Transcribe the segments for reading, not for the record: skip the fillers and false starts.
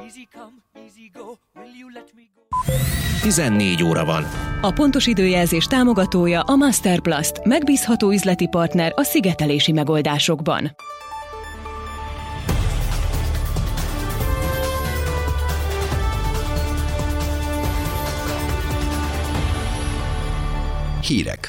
Easy come, easy go, will you let me go? 14 óra van. A pontos időjelzés támogatója a Masterplast, megbízható üzleti partner a szigetelési megoldásokban. Hírek.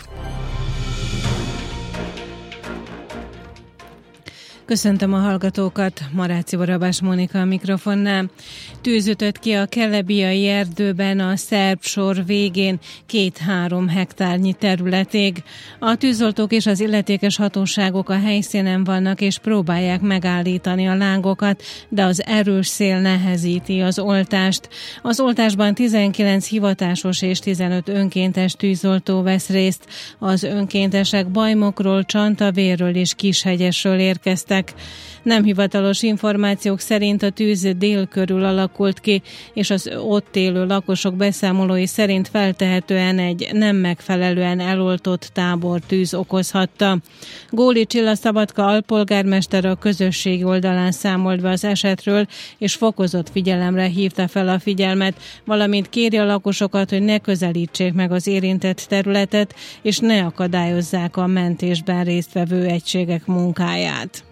Köszöntöm a hallgatókat, Maráci Barabás Mónika a mikrofonnál. Tűz ütött ki a Kelebiai erdőben a szerb sor végén 2-3 hektárnyi területig. A tűzoltók és az illetékes hatóságok a helyszínen vannak és próbálják megállítani a lángokat, de az erős szél nehezíti az oltást. Az oltásban 19 hivatásos és 15 önkéntes tűzoltó vesz részt. Az önkéntesek Bajmokról, Csantavérről és Kishegyesről érkeztek. Nem hivatalos információk szerint a tűz dél körül alakult ki, és az ott élő lakosok beszámolói szerint feltehetően egy nem megfelelően eloltott tábortűz okozhatta. Góli Csilla Szabadka alpolgármester a közösségi oldalán számolt be az esetről, és fokozott figyelemre hívta fel a figyelmet, valamint kéri a lakosokat, hogy ne közelítsék meg az érintett területet, és ne akadályozzák a mentésben résztvevő egységek munkáját.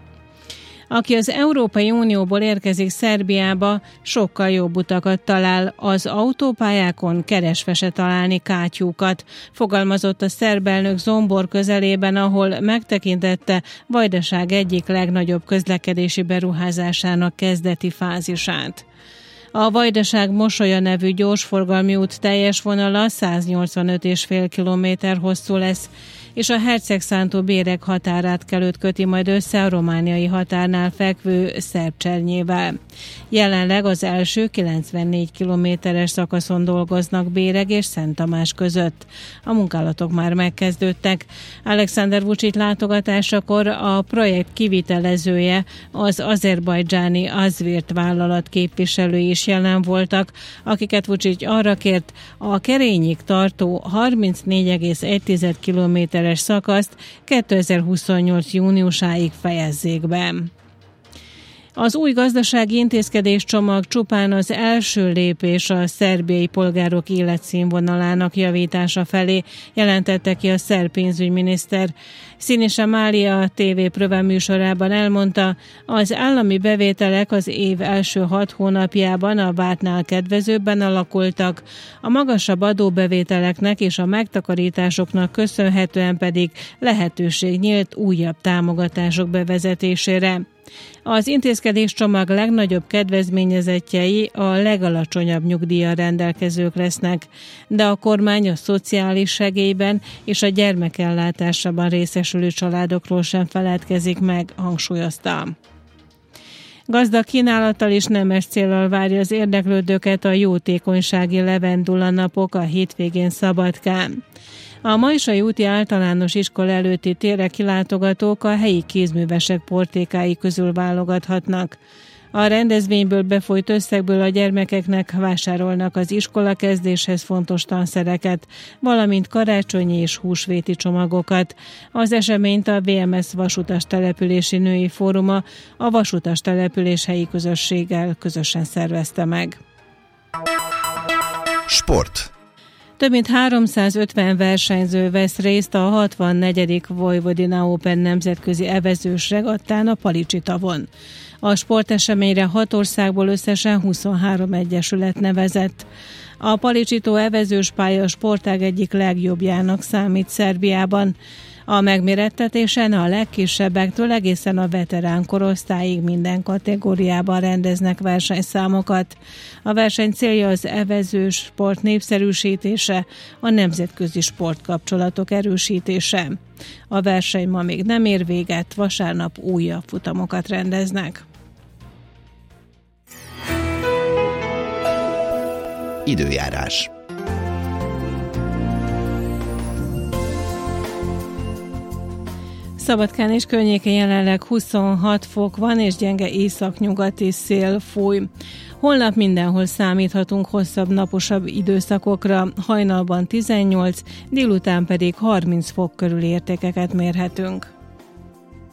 Aki az Európai Unióból érkezik Szerbiába, sokkal jobb utakat talál, az autópályákon keresve se találni kátyúkat, fogalmazott a szerb elnök Zombor közelében, ahol megtekintette Vajdaság egyik legnagyobb közlekedési beruházásának kezdeti fázisát. A Vajdaság Mosolya nevű gyorsforgalmi út teljes vonala 185,5 km hosszú lesz, és a Hercegszántó Béreg határátkelőt köti majd össze a romániai határnál fekvő Szerbcsernyével. Jelenleg az első 94 kilométeres szakaszon dolgoznak Béreg és Szent Tamás között. A munkálatok már megkezdődtek. Alexander Vučić látogatásakor a projekt kivitelezője, az azerbajdzsáni Azvirt vállalat képviselői is jelen voltak, akiket Vučić arra kért, a Kerényig tartó 34,1 kilométeres szakaszt 2028. júniusáig fejezzék be. Az új gazdasági intézkedéscsomag csupán az első lépés a szerbiai polgárok életszínvonalának javítása felé, jelentette ki a szerb pénzügyminiszter. Sinisa Mali a TV Pröve műsorában elmondta, az állami bevételek az év első 6 hónapjában a vártnál kedvezőbben alakultak, a magasabb adóbevételeknek és a megtakarításoknak köszönhetően pedig lehetőség nyílt újabb támogatások bevezetésére. Az intézkedéscsomag legnagyobb kedvezményezettjei a legalacsonyabb nyugdíjjal rendelkezők lesznek, de a kormány a szociális segélyben és a gyermekellátásában részesülő családokról sem feledkezik meg, hangsúlyozta. Gazdag kínálattal és nemes céllal várja az érdeklődőket a jótékonysági Levendula napok a hétvégén Szabadkán. A Majsai úti általános iskola előtti térre kilátogatók a helyi kézművesek portékái közül válogathatnak. A rendezvényből befolyt összegből a gyermekeknek vásárolnak az iskolakezdéshez fontos tanszereket, valamint karácsonyi és húsvéti csomagokat. Az eseményt a VMS Vasutas Települési Női Fóruma a Vasutas Település helyi közösséggel közösen szervezte meg. Sport. Több mint 350 versenyző vesz részt a 64. Vojvodina Open nemzetközi evezős regattán a Palicsi tavon. A sporteseményre 6 országból összesen 23 egyesület nevezett. A Palicsi tó evezős pálya a sportág egyik legjobbjának számít Szerbiában. A megmérettetésen a legkisebbektől egészen a veterán korosztályig minden kategóriában rendeznek versenyszámokat. A verseny célja az evezős sport népszerűsítése, a nemzetközi sportkapcsolatok erősítése. A verseny ma még nem ér véget, vasárnap újabb futamokat rendeznek. Időjárás. Szabadkán és környékén jelenleg 26 fok van, és gyenge északnyugati szél fúj. Holnap mindenhol számíthatunk hosszabb, naposabb időszakokra, hajnalban 18, délután pedig 30 fok körül értékeket mérhetünk.